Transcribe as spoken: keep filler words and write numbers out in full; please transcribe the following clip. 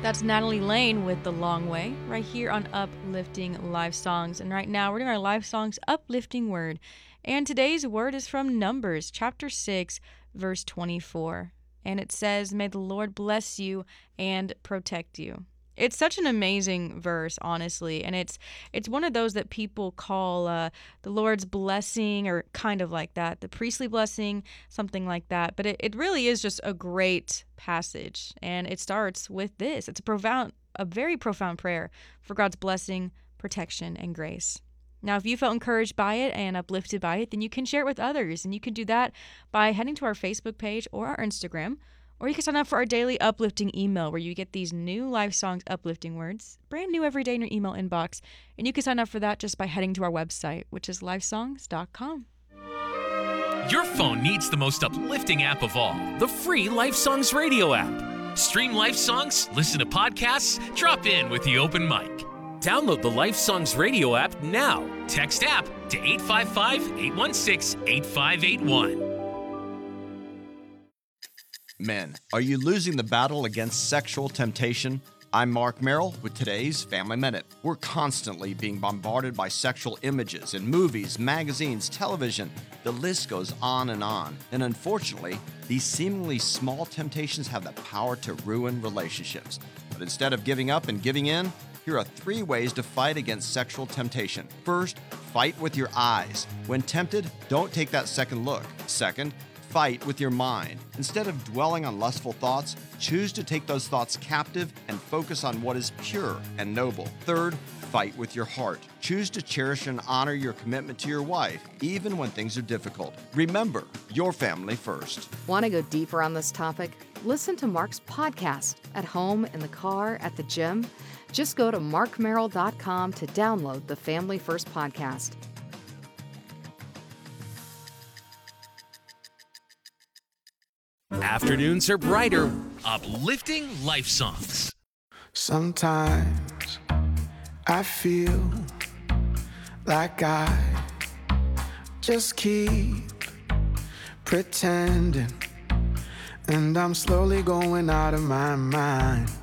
That's Natalie Lane with The Long Way, right here on Uplifting Live Songs. And right now, we're doing our Live Songs Uplifting Word. And today's word is from Numbers, chapter six, verse twenty-four. And it says, "May the Lord bless you and protect you." It's such an amazing verse, honestly, and it's it's one of those that people call uh, the Lord's blessing, or kind of like that, the priestly blessing, something like that. But it, it really is just a great passage, and it starts with this. It's a profound, a very profound prayer for God's blessing, protection, and grace. Now, if you felt encouraged by it and uplifted by it, then you can share it with others, and you can do that by heading to our Facebook page or our Instagram. Or you can sign up for our daily uplifting email where you get these new Live Songs uplifting words, brand new every day in your email inbox. And you can sign up for that just by heading to our website, which is livesongs dot com. Your phone needs the most uplifting app of all, the free Life Songs radio app. Stream Life Songs, listen to podcasts, drop in with the open mic. Download the Life Songs radio app now. Text app to eight five five, eight one six, eight five eight one. Men, are you losing the battle against sexual temptation? I'm Mark Merrill with today's Family Minute. We're constantly being bombarded by sexual images in movies, magazines, television. The list goes on and on. And unfortunately, these seemingly small temptations have the power to ruin relationships. But instead of giving up and giving in, here are three ways to fight against sexual temptation. First, fight with your eyes. When tempted, don't take that second look. Second, fight with your mind. Instead of dwelling on lustful thoughts, choose to take those thoughts captive and focus on what is pure and noble. Third, fight with your heart. Choose to cherish and honor your commitment to your wife, even when things are difficult. Remember, your family first. Want to go deeper on this topic? Listen to Mark's podcast at home, in the car, at the gym. Just go to mark merrill dot com to download the Family First podcast. Afternoons are brighter, uplifting life songs. Sometimes I feel like I just keep pretending, and I'm slowly going out of my mind.